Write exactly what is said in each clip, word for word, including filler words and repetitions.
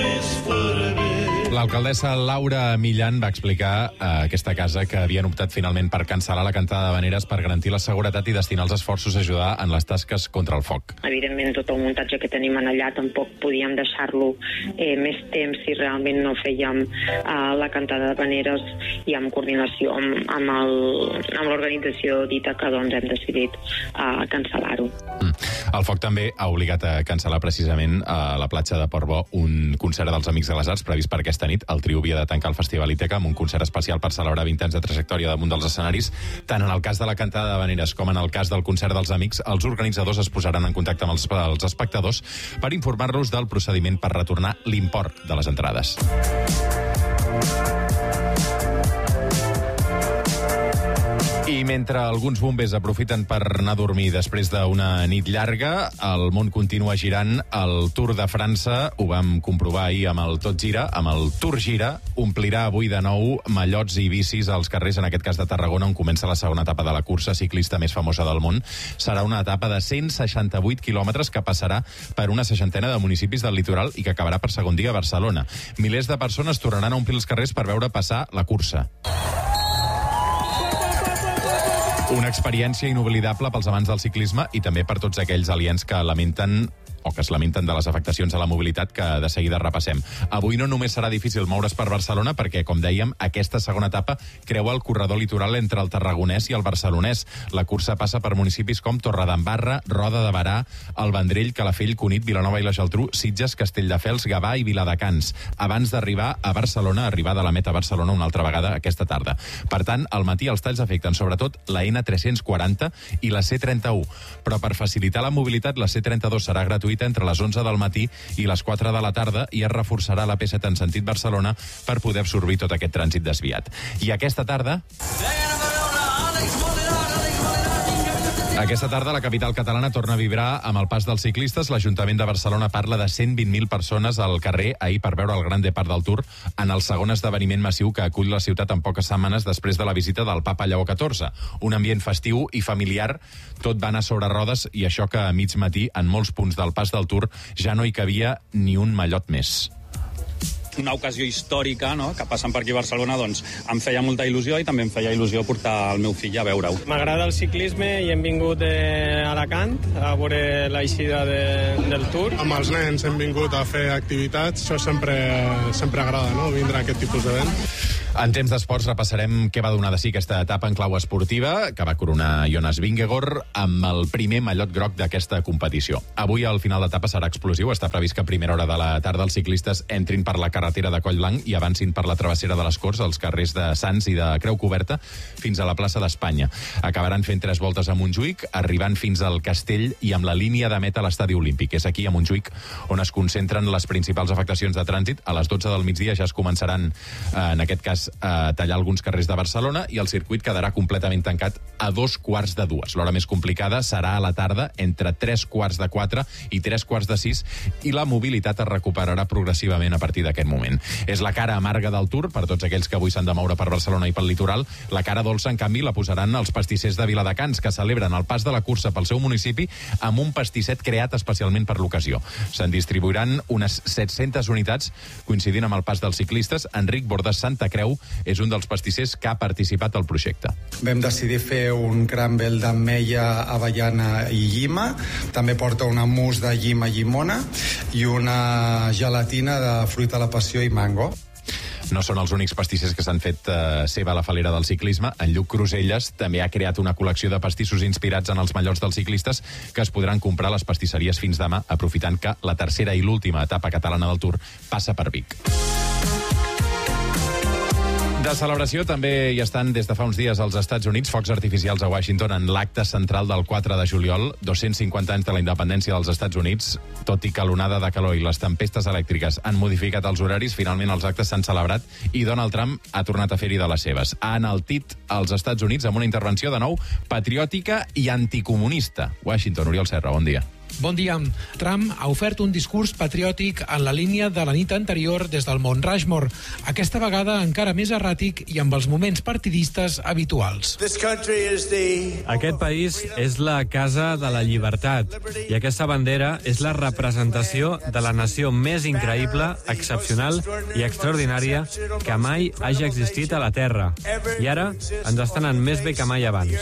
només faré bé. L'alcaldessa Laura Millan va explicar a aquesta casa que havien optat finalment per cancel·lar la cantada d'havaneres per garantir la seguretat i destinar els esforços a ajudar en les tasques contra el foc. Evidentment, tot el muntatge que tenim en allà tampoc podíem deixar-lo eh, més temps si realment no fèiem eh, la cantada d'havaneres i en coordinació amb, amb, el, amb l'organització dita que doncs, hem decidit eh, cancel·lar-ho. Mm. El foc també ha obligat a cancel·lar precisament a la platja de Portbou un concert dels Amics de les Arts previst per aquesta nit. El trio havia de tancar el Festival Ítaca amb un concert especial per celebrar vint anys de trajectòria damunt dels escenaris. Tant en el cas de la cantada d'havaneres com en el cas del concert dels Amics, els organitzadors es posaran en contacte amb els, els espectadors per informar-los del procediment per retornar l'import de les entrades. I mentre alguns bombers aprofiten per anar a dormir després d'una nit llarga, el món continua girant. El Tour de França, ho vam comprovar ahir amb el Tot Gira, amb el Tour Gira, omplirà avui de nou mallots i bicis als carrers, en aquest cas de Tarragona, on comença la segona etapa de la cursa ciclista més famosa del món. Serà una etapa de cent seixanta-vuit quilòmetres que passarà per una seixantena de municipis del litoral i que acabarà per segon dia a Barcelona. Milers de persones tornaran a omplir els carrers per veure passar la cursa. Una experiència inoblidable pels amants del ciclisme i també per tots aquells aliens que lamenten o que es lamenten de les afectacions a la mobilitat que de seguida repassem. Avui no només serà difícil moure's per Barcelona perquè, com dèiem, aquesta segona etapa creua el corredor litoral entre el tarragonès i el barcelonès. La cursa passa per municipis com Torredembarra, Roda de Berà, el Vendrell, Calafell, Cunit, Vilanova i la Geltrú, Sitges, Castelldefels, Gavà i Viladecans, abans d'arribar a Barcelona, arribar de la meta a Barcelona una altra vegada aquesta tarda. Per tant, al matí els talls afecten sobretot la ena tres-cents quaranta i la ce trenta-u, però per facilitar la mobilitat la ce trenta-dos serà gratuïta entre les onze del matí i les quatre de la tarda i es reforçarà la pe set en sentit Barcelona per poder absorbir tot aquest trànsit desviat. I aquesta tarda... Aquesta tarda la capital catalana torna a vibrar amb el pas dels ciclistes. L'Ajuntament de Barcelona parla de cent vint mil persones al carrer ahir per veure el Gran Depart del Tour en el segon esdeveniment massiu que acull la ciutat en poques setmanes després de la visita del papa Lleó catorze. Un ambient festiu i familiar, tot va anar sobre rodes i això que a mig matí en molts punts del pas del Tour ja no hi cabia ni un mallot més. Una ocasió històrica, no?, que passen per aquí a Barcelona, doncs em feia molta il·lusió i també em feia il·lusió portar el meu fill a veure-ho. M'agrada el ciclisme i hem vingut a Alacant a veure l'eixida de, del Tour. Amb els nens hem vingut a fer activitats, això sempre, sempre agrada, no?, vindre a aquest tipus d'event. En temps d'esports repassarem què va donar de sí aquesta etapa en clau esportiva, que va coronar Jonas Vingegaard amb el primer mallot groc d'aquesta competició. Avui el final d'etapa serà explosiu. Està previst que a primera hora de la tarda els ciclistes entrin per la carretera de Collblanc i avancin per la travessera de les Corts, als carrers de Sants i de Creu Coberta, fins a la plaça d'Espanya. Acabaran fent tres voltes a Montjuïc, arribant fins al Castell i amb la línia de meta a l'Estadi Olímpic. És aquí, a Montjuïc, on es concentren les principals afectacions de trànsit. A les dotze del migdia ja es començaran, en aquest cas, a tallar alguns carrers de Barcelona i el circuit quedarà completament tancat a dos quarts de dues. L'hora més complicada serà a la tarda, entre tres quarts de quatre i tres quarts de sis, i la mobilitat es recuperarà progressivament a partir d'aquest moment. És la cara amarga del Tour per tots aquells que avui s'han de moure per Barcelona i pel litoral. La cara dolça, en canvi, la posaran els pastissers de Viladecans, que celebren el pas de la cursa pel seu municipi amb un pastisset creat especialment per l'ocasió. Se'n distribuiran unes set-centes unitats coincidint amb el pas dels ciclistes. Enric Bordes Santa Creu és un dels pastissers que ha participat al projecte. Vam decidir fer un crumble d'ametlla, avellana i llima. També porta una mousse de llima i llimona i una gelatina de fruita a la passió i mango. No són els únics pastissers que s'han fet eh, seva a la falera del ciclisme. En Lluc Cruselles també ha creat una col·lecció de pastissos inspirats en els mallots dels ciclistes que es podran comprar a les pastisseries fins demà, aprofitant que la tercera i l'última etapa catalana del Tour passa per Vic. De celebració també hi estan des de fa uns dies als Estats Units focs artificials a Washington en l'acte central del quatre de juliol, dos-cents cinquanta anys de la independència dels Estats Units. Tot i que l'onada de calor i les tempestes elèctriques han modificat els horaris, finalment els actes s'han celebrat i Donald Trump ha tornat a fer-hi de les seves. Ha enaltit als Estats Units amb una intervenció de nou patriòtica i anticomunista. Washington, Oriol Serra, bon dia. Bon dia. Trump ha ofert un discurs patriòtic en la línia de la nit anterior des del Mont Rushmore, aquesta vegada encara més erràtic i amb els moments partidistes habituals. Aquest país és la casa de la llibertat i aquesta bandera és la representació de la nació més increïble, excepcional i extraordinària que mai hagi existit a la Terra. I ara ens està anant més bé que mai abans.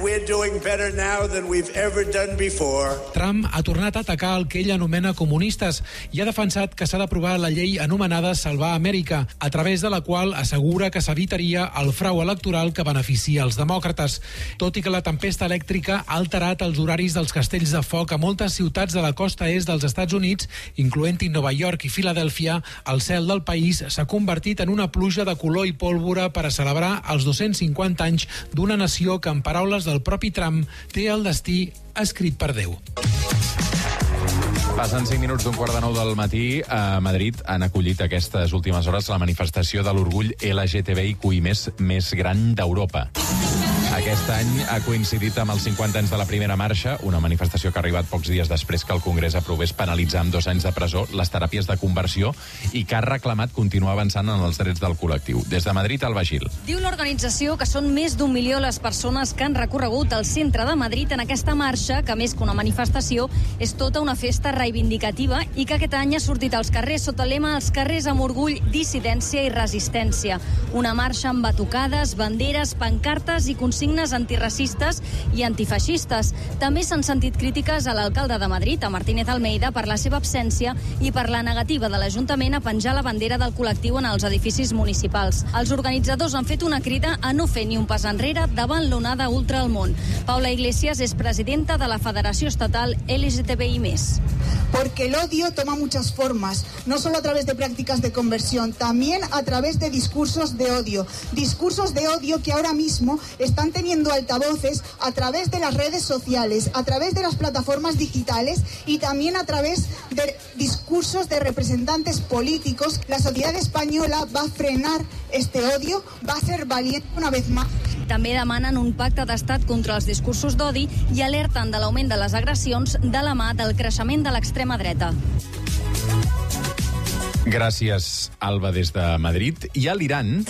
Trump ha tornat a atacar el que ell anomena comunistes i ha defensat que s'ha d'aprovar la llei anomenada Salvar Amèrica, a través de la qual assegura que s'evitaria el frau electoral que beneficia els demòcrates. Tot i que la tempesta elèctrica ha alterat els horaris dels castells de foc a moltes ciutats de la costa est dels Estats Units, incloent-hi Nova York i Filadèlfia, el cel del país s'ha convertit en una pluja de color i pólvora per a celebrar els dos-cents cinquanta anys d'una nació que, en paraules del propi Trump, té el destí escrit per Déu. Passen cinc minuts d'un quart de nou del matí. A Madrid han acollit aquestes últimes hores la manifestació de l'orgull L G T B I Q I més, més gran d'Europa. Aquest any ha coincidit amb els cinquanta anys de la primera marxa, una manifestació que ha arribat pocs dies després que el Congrés aprovés penalitzar amb dos anys de presó les teràpies de conversió i que ha reclamat continuar avançant en els drets del col·lectiu. Des de Madrid, Alba Gil. Diu l'organització que són més d'un milió les persones que han recorregut el centre de Madrid en aquesta marxa, que més que una manifestació és tota una festa reivindicativa i que aquest any ha sortit als carrers sota el lema "Els carrers amb orgull, dissidència i resistència". Una marxa amb batucades, banderes, pancartes i consignes antiracistes i antifeixistes. També s'han sentit crítiques a l'alcalde de Madrid, a Martínez Almeida, per la seva absència i per la negativa de l'Ajuntament a penjar la bandera del col·lectiu en els edificis municipals. Els organitzadors han fet una crida a no fer ni un pas enrere davant l'onada ultra al món. Paula Iglesias és presidenta de la Federació Estatal L G T B I més. Porque el odio toma muchas formas, no solo a través de prácticas de conversión, también a través de discursos de odio. Discursos de odio que ahora mismo están teniendo altavoces a través de las redes sociales, a través de las plataformas digitales y también a través de discursos de representantes políticos. La sociedad española va a frenar este odio, va a ser valiente una vez más. També demanen un pacte d'estat contra els discursos d'odi i alerten de l'augment de les agressions de la mà del creixement de l'extrema dreta. Gràcies, Alba, des de Madrid. I a l'Iran,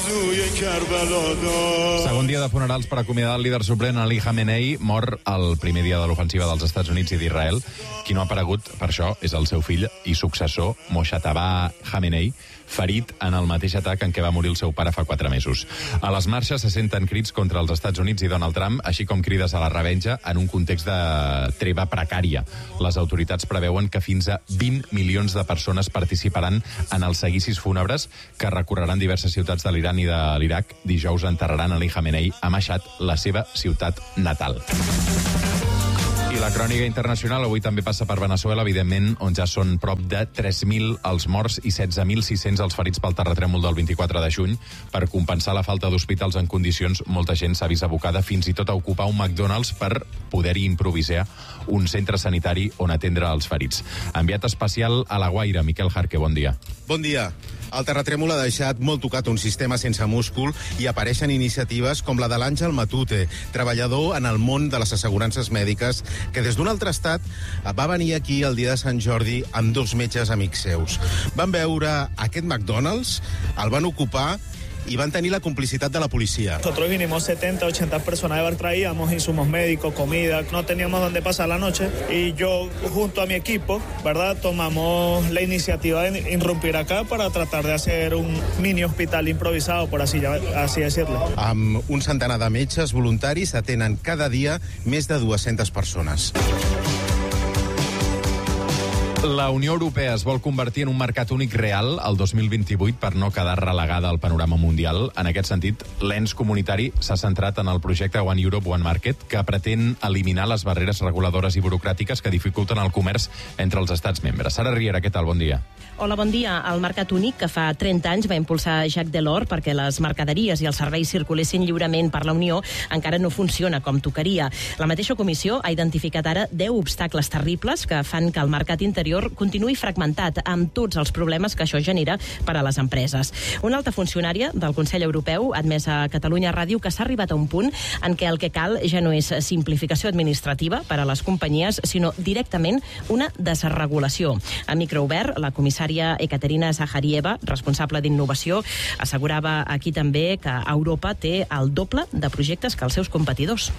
segon dia de funerals per acomiadar el líder suprem Ali Khamenei, mor el primer dia de l'ofensiva dels Estats Units i d'Israel. Qui no ha aparegut, per això, és el seu fill i successor, Mojtaba Khamenei, ferit en el mateix atac en què va morir el seu pare fa quatre mesos. A les marxes se senten crits contra els Estats Units i Donald Trump, així com crides a la revenja en un context de treva precària. Les autoritats preveuen que fins a vint milions de persones participaran en els seguicis fúnebres que recorreran diverses ciutats de l'Iran i de l'Iraq. Dijous enterraran Ali Khamenei a Mashhad, la seva ciutat natal. I la crònica internacional avui també passa per Veneçuela, evidentment, on ja són prop de tres mil els morts i setze mil sis-cents els ferits pel terratrèmol del vint-i-quatre de juny. Per compensar la falta d'hospitals en condicions, molta gent s'ha vist abocada fins i tot a ocupar un McDonald's per poder-hi improvisar un centre sanitari on atendre els ferits. Enviat especial a La Guaira, Miquel Jarque, bon dia. Bon dia. El terratrèmol ha deixat molt tocat un sistema sense múscul i apareixen iniciatives com la de l'Àngel Matute, treballador en el món de les assegurances mèdiques, que des d'un altre estat va venir aquí el dia de Sant Jordi amb dos metges amics seus. Van veure aquest McDonald's, el van ocupar y van a tener la complicidad de la policía. Nosotros vinimos setenta, ochenta personas, de traíamos insumos médicos, comida, no teníamos dónde pasar la noche y yo junto a mi equipo, ¿verdad?, tomamos la iniciativa de irrumpir acá para tratar de hacer un mini hospital improvisado, por así, así decirlo. Amb un centenar de metges voluntaris atenen cada dia més de dues-centes persones. La Unió Europea es vol convertir en un mercat únic real el dos mil vint-i-vuit per no quedar relegada al panorama mundial. En aquest sentit, l'ens comunitari s'ha centrat en el projecte One Europe, One Market, que pretén eliminar les barreres reguladores i burocràtiques que dificulten el comerç entre els estats membres. Sara Riera, què tal? Bon dia. Hola, bon dia. El mercat únic, que fa trenta anys va impulsar Jacques Delors perquè les mercaderies i els serveis circulessin lliurement per la Unió, encara no funciona com tocaria. La mateixa comissió ha identificat ara deu obstacles terribles que fan que el mercat interior interior continuï fragmentat, amb tots els problemes que això genera per a les empreses. Una altra funcionària del Consell Europeu ha admès a Catalunya Ràdio que s'ha arribat a un punt en què el que cal ja no és simplificació administrativa per a les companyies, sinó directament una desregulació. A micro obert, la comissària Ekaterina Zaharieva, responsable d'innovació, assegurava aquí també que Europa té el doble de projectes que els seus competidors.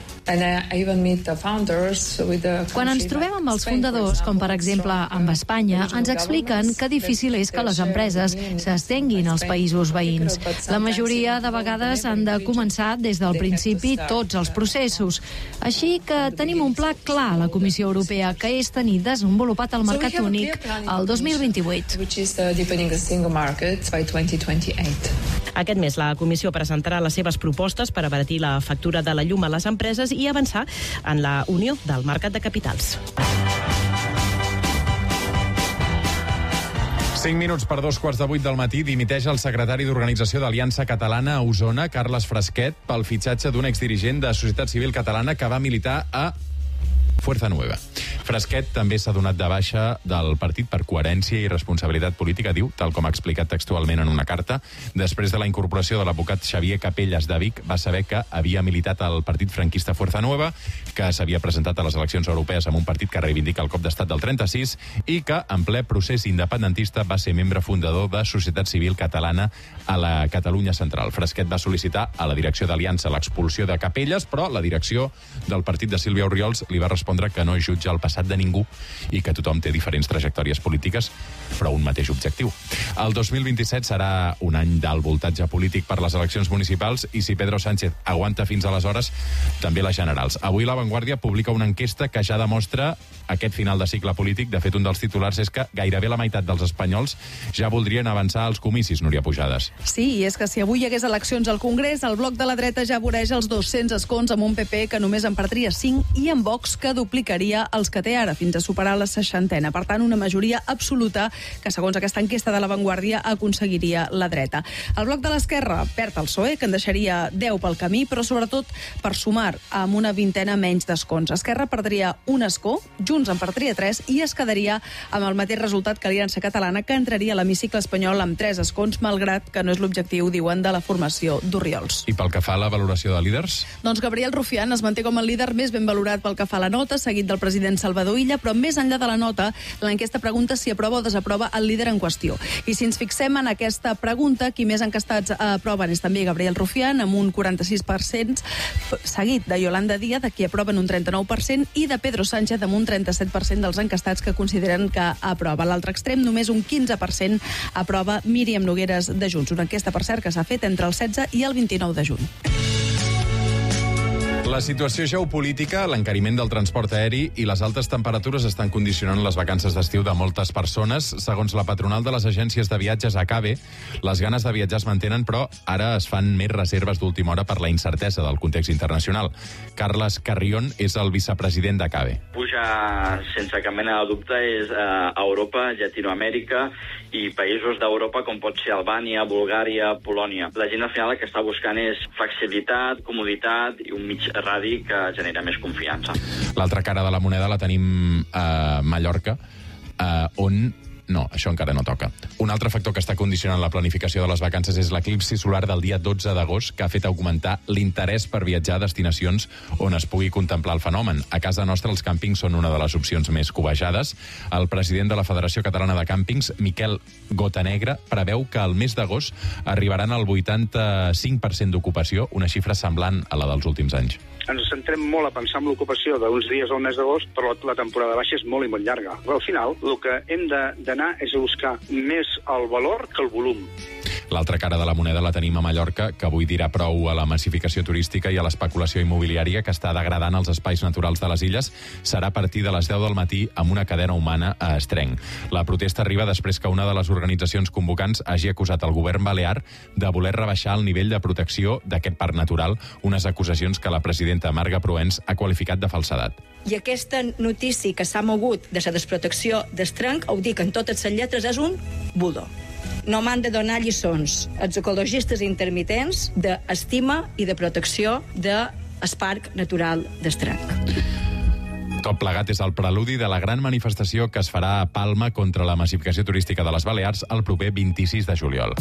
Quan ens trobem amb els fundadors, com per exemple amb Espanya, ens expliquen que difícil és que les empreses s'estenguin als països veïns. La majoria de vegades han de començar des del principi tots els processos. Així que tenim un pla clar a la Comissió Europea, que és tenir desenvolupat el mercat únic el dos mil vint-i-vuit. Aquest mes la Comissió presentarà les seves propostes per abaratir la factura de la llum a les empreses i avançar en la unió del mercat de capitals. Cinc minuts per dos quarts de vuit del matí dimiteix el secretari d'Organització d'Aliança Catalana a Osona, Carles Frasquet, pel fitxatge d'un exdirigent de Societat Civil Catalana que va militar a Fuerza Nueva. Frasquet també s'ha donat de baixa del partit per coherència i responsabilitat política, diu, tal com ha explicat textualment en una carta. Després de la incorporació de l'advocat Xavier Capelles de Vic, va saber que havia militat al partit franquista Fuerza Nueva, que s'havia presentat a les eleccions europees amb un partit que reivindica el cop d'estat del trenta-sis i que, en ple procés independentista, va ser membre fundador de Societat Civil Catalana a la Catalunya Central. Frasquet va sol·licitar a la direcció d'Aliança l'expulsió de Capelles, però la direcció del partit de Sílvia Orriols li va respondre que no jutja el passat de ningú i que tothom té diferents trajectòries polítiques, però un mateix objectiu. El dos mil vint-i-set serà un any d'alt voltatge polític per les eleccions municipals i si Pedro Sánchez aguanta fins aleshores, també les generals. Avui La Vanguardia publica una enquesta que ja demostra aquest final de cicle polític. De fet, un dels titulars és que gairebé la meitat dels espanyols ja voldrien avançar als comicis, Núria Pujades. Sí, i és que si avui hi hagués eleccions al Congrés, el bloc de la dreta ja voreja els dos-cents escons amb un P P que només en perdria cinc i amb Vox que duplicaria els que té ara, fins a superar la seixantena. Per tant, una majoria absoluta que, segons aquesta enquesta de La Vanguardia, aconseguiria la dreta. El bloc de l'esquerra perd el P S O E, que en deixaria deu pel camí, però sobretot per sumar amb una vintena menys d'escons. Esquerra perdria un escó, Junts en perdria tres i es quedaria amb el mateix resultat que Aliança Catalana, que entraria a l'hemicicle espanyol amb tres escons, malgrat que no és l'objectiu, diuen, de la formació d'Orriols. I pel que fa a la valoració de líders? Doncs Gabriel Rufián es manté com el líder més ben valorat pel que fa a la nota, seguit del president Salvador Illa, però més enllà de la nota, l'enquesta pregunta si aprova o desaprova el líder en qüestió. I si ens fixem en aquesta pregunta, qui més encastats aproven és també Gabriel Rufián, amb un quaranta-sis per cent, seguit de Yolanda Díaz, de qui aproven un trenta-nou per cent, i de Pedro Sánchez, amb un trenta-set per cent dels encastats que consideren que aprova. A l'altre extrem, només un quinze per cent aprova Míriam Nogueres de Junts. Una enquesta, per cert, que s'ha fet entre el setze i el vint-i-nou de juny. La situació geopolítica, l'encariment del transport aeri i les altes temperatures estan condicionant les vacances d'estiu de moltes persones. Segons la patronal de les agències de viatges ACABE, les ganes de viatjar es mantenen, però ara es fan més reserves d'última hora per la incertesa del context internacional. Carles Carrión és el vicepresident d'ACABE. Puja, sense cap mena de dubte, és a Europa, Llatinoamèrica i països d'Europa com pot ser Albània, Bulgària, Polònia. La gent al final el que està buscant és flexibilitat, comoditat i un mig radi que genera més confiança. L'altra cara de la moneda la tenim a Mallorca, eh, on... No, això encara no toca. Un altre factor que està condicionant la planificació de les vacances és l'eclipsi solar del dia dotze d'agost, que ha fet augmentar l'interès per viatjar a destinacions on es pugui contemplar el fenomen. A casa nostra, els càmpings són una de les opcions més cobejades. El president de la Federació Catalana de Càmpings, Miquel Gotanegra, preveu que al mes d'agost arribaran al vuitanta-cinc per cent d'ocupació, una xifra semblant a la dels últims anys. Ens centrem molt a pensar en l'ocupació d'uns dies al mes d'agost, però la temporada baixa és molt i molt llarga. Però al final, el que hem d'anar és a buscar més el valor que el volum. L'altra cara de la moneda la tenim a Mallorca, que avui dirà prou a la massificació turística i a l'especulació immobiliària que està degradant els espais naturals de les illes. Serà a partir de les deu del matí amb una cadena humana a Estrenc. La protesta arriba després que una de les organitzacions convocants hagi acusat el govern balear de voler rebaixar el nivell de protecció d'aquest parc natural, unes acusacions que la presidenta Marga Proens ha qualificat de falsedat. I aquesta notícia que s'ha mogut de la desprotecció d'Estrenc, ho dic en totes les lletres, és un bulo. No m'han de donar lliçons els ecologistes intermitents d'estima i de protecció del parc natural d'Estrenc. Tot plegat és el preludi de la gran manifestació que es farà a Palma contra la massificació turística de les Balears el proper vint-i-sis de juliol.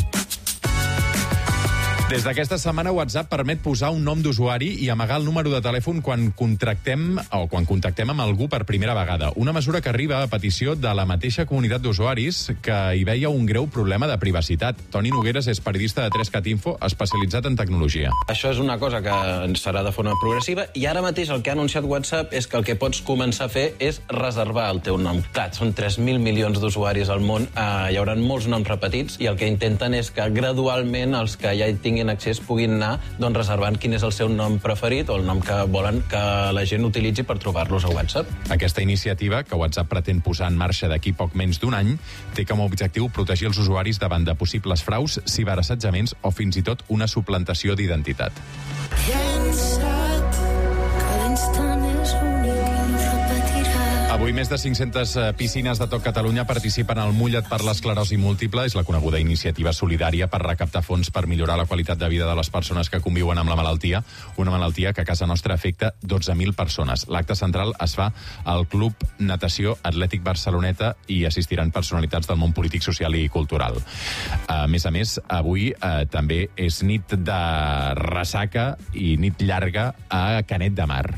Des d'aquesta setmana, WhatsApp permet posar un nom d'usuari i amagar el número de telèfon quan contractem o quan contactem amb algú per primera vegada. Una mesura que arriba a petició de la mateixa comunitat d'usuaris que hi veia un greu problema de privacitat. Toni Nogueras és periodista de tres cat info, especialitzat en tecnologia. Això és una cosa que serà de forma progressiva i ara mateix el que ha anunciat WhatsApp és que el que pots començar a fer és reservar el teu nom. Clar, són tres mil milions d'usuaris al món, eh, hi haurà molts noms repetits i el que intenten és que gradualment els que ja hi tinguin accés puguin anar doncs, reservant quin és el seu nom preferit o el nom que volen que la gent utilitzi per trobar-los a WhatsApp. Aquesta iniciativa, que WhatsApp pretén posar en marxa d'aquí poc menys d'un any, té com a objectiu protegir els usuaris davant de possibles fraus, ciberassetjaments o fins i tot una suplantació d'identitat. Avui més de cinc-centes piscines de tot Catalunya participen al Mulla't per l'esclerosi múltiple. És la coneguda iniciativa solidària per recaptar fons per millorar la qualitat de vida de les persones que conviuen amb la malaltia, una malaltia que a casa nostra afecta dotze mil persones. L'acte central es fa al Club Natació Atlètic Barceloneta i assistiran personalitats del món polític, social i cultural. A més a més, avui eh, també és nit de ressaca i nit llarga a Canet de Mar.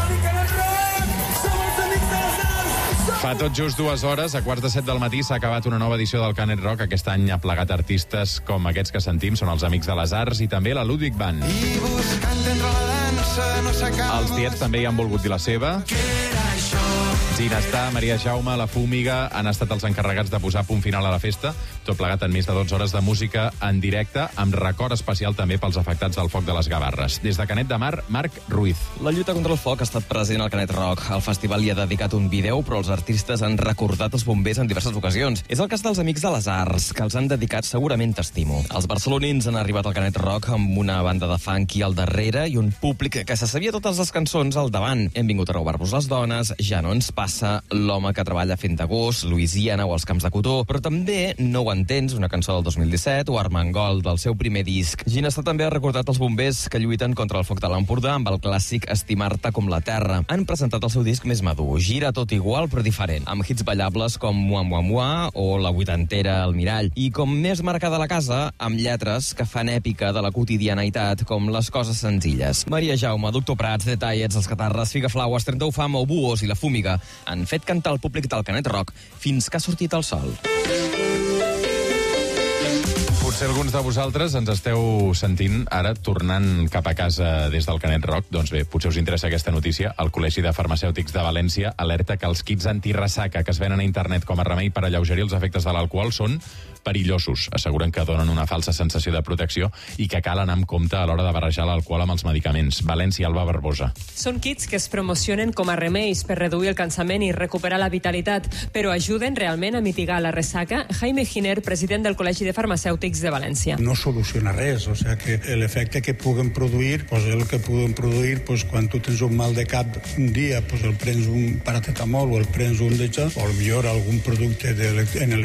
Fa tot just dues hores, a quarts de set del matí, s'ha acabat una nova edició del Canet Rock. Aquest any ha plegat artistes com aquests que sentim, són els Amics de les Arts i també la Ludwig Band. Els Tiets també hi han volgut dir la seva. Ginestar, Maria Jaume, La Fúmiga han estat els encarregats de posar punt final a la festa, tot plegat en més de dotze hores de música en directe, amb record especial també pels afectats del foc de les Gavarres. Des de Canet de Mar, Marc Ruiz. La lluita contra el foc ha estat present al Canet Rock. El festival hi ha dedicat un vídeo, però els artistes han recordat els bombers en diverses ocasions. És el cas dels Amics de les Arts, que els han dedicat segurament t'estimo. Els barcelonins han arribat al Canet Rock amb una banda de funky al darrere i un públic que se sabia totes les cançons al davant. Hem vingut a robar-vos les dones, Ja no ens passa, L'home que treballa fent agost, Louisiana o Els camps de cotó, però també No ho entens, una cançó del dos mil disset, o Armengol, del seu primer disc. Ginestar també ha recordat els bombers que lluiten contra el foc de l'Empordà amb el clàssic Estimar-te com la terra. Han presentat el seu disc més madur, gira tot igual però diferent, amb hits ballables com Mua Mua Mua o la vuitantera El Mirall, i com més marcada la casa, amb lletres que fan èpica de la quotidianitat com Les coses senzilles. Maria Jaume, Doctor Prats, Detallets, Els Catarres, Figaflaues, trenta-u Fama o Buos i La Fúmiga han fet cantar el públic del Canet Rock fins que ha sortit el sol. Potser alguns de vosaltres ens esteu sentint ara tornant cap a casa des del Canet Rock. Doncs bé, potser us interessa aquesta notícia. El Col·legi de Farmacèutics de València alerta que els kits antiressaca que es venen a internet com a remei per alleugerir els efectes de l'alcohol són perillosos. Asseguren que donen una falsa sensació de protecció i que cal anar amb compte a l'hora de barrejar l'alcohol amb els medicaments. València, Alba Barbosa. Són kits que es promocionen com a remeis per reduir el cansament i recuperar la vitalitat, però ajuden realment a mitigar la ressaca? Jaime Giner, president del Col·legi de Farmacèutics de València. No soluciona res, o sigui que l'efecte que puguen produir, pues el que puguen produir, pues quan tu tens un mal de cap un dia, pues el prens un paracetamol o el prens un d'això, o millor algun producte de, en